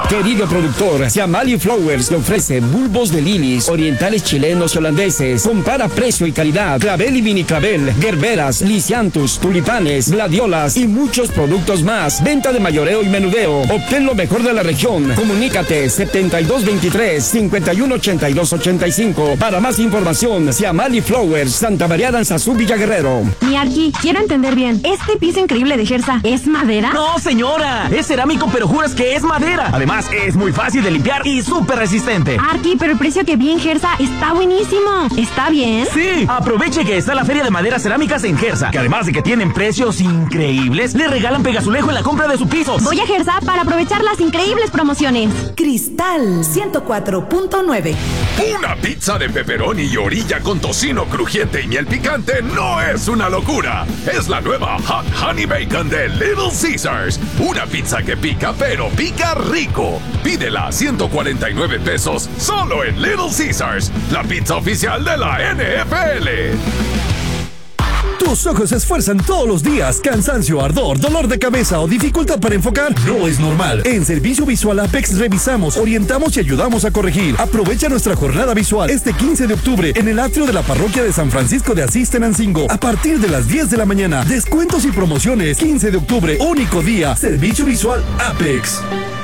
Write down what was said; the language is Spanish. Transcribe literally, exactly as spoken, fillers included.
Querido productor, Siamali Flowers te ofrece bulbos de lilies, orientales chilenos y holandeses. Compara precio y calidad. Clavel y mini clavel, gerberas, lisianthus, tulipanes, gladiolas y muchos productos más. Venta de mayoreo y menudeo. Obtén lo mejor de la región. Comunícate setenta y dos veintitrés, cincuenta y uno ochenta y dos ochenta y cinco. Para más información, Siamali Flowers, Santa María Danzazú, Villa Guerrero. Mi Arqui, quiero entender bien. ¿Este piso increíble de Gersa es madera? No, señora. Es cerámico, pero juras que es madera. Además, es muy fácil de limpiar y súper resistente. Arqui, pero el precio que vi en Gersa está buenísimo. ¿Está bien? Sí. Aproveche que está la Feria de Maderas Cerámicas en Gersa, que además de que tienen precios increíbles, le regalan pegazulejo en la compra de sus pisos. Voy a Gersa para aprovechar las increíbles promociones. Cristal ciento cuatro punto nueve. Una pizza de pepperoni y orilla con tocino crujiente y miel picante no es una locura. Es la nueva Hot Honey Bacon de Little Caesars. Una pizza que pica, pero pica rico. Pídela a ciento cuarenta y nueve pesos solo en Little Caesars, la pizza oficial de la N F L. Tus ojos se esfuerzan todos los días. Cansancio, ardor, dolor de cabeza o dificultad para enfocar no es normal. En Servicio Visual Apex revisamos, orientamos y ayudamos a corregir. Aprovecha nuestra jornada visual este quince de octubre en el atrio de la parroquia de San Francisco de Asís, Tenancingo, a partir de las diez de la mañana. Descuentos y promociones. quince de octubre, único día. Servicio Visual Apex.